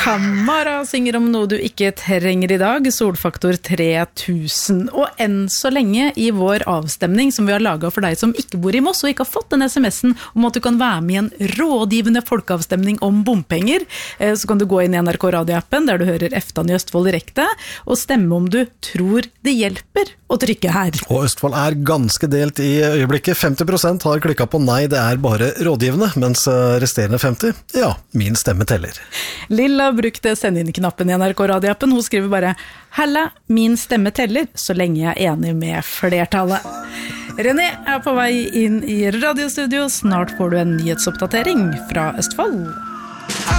Kamara synger om noe du ikke trenger I dag, Solfaktor 3000. Og enn så lenge I vår avstemning som vi har laget for deg som ikke bor I Moss og ikke har fått den sms'en om at du kan være med I en rådgivende folkeavstemning om bompenger, så kan du gå inn I NRK radioappen der du hører Eftan I Østfold direkte og stemme om du tror det hjelper å trykke her. Og Østfold ganske delt I øyeblikket. 50% har klikket på nei, det bare rådgivende, mens resterende 50, ja, min stemme teller. Lilla brukte send inn-knappen I NRK radioappen. Hun skriver bare «Halla, min stemme teller, så lenge jeg enig med flertallet». René på vei inn I radiostudio. Snart får du en nyhetsoppdatering fra Østfold.